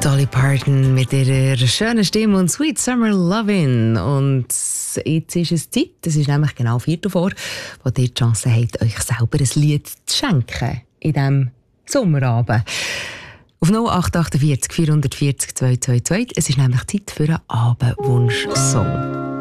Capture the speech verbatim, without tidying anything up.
Dolly Parton mit ihrer schönen Stimme und Sweet Summer Lovin'. Und jetzt ist es Zeit, es ist nämlich genau Viertel vor, wo ihr die Chance habt, euch selber ein Lied zu schenken in diesem Sommerabend. Auf null acht acht vier vier vier null zwei zwei zwei. Es ist nämlich Zeit für einen Abendwunsch-Song.